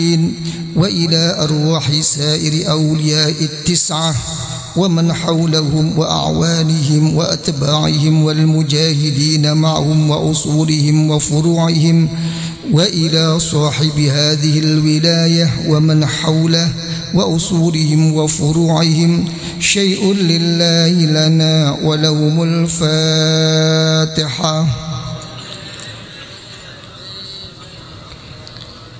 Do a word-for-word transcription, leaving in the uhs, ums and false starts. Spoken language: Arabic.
وإلى أرواح سائر أولياء التسعة ومن حولهم وأعوانهم وأتباعهم والمجاهدين معهم وأصولهم وفروعهم، وإلى صاحب هذه الولاية ومن حوله وأصولهم وفروعهم. شيء لله لنا ولهم الفاتحة.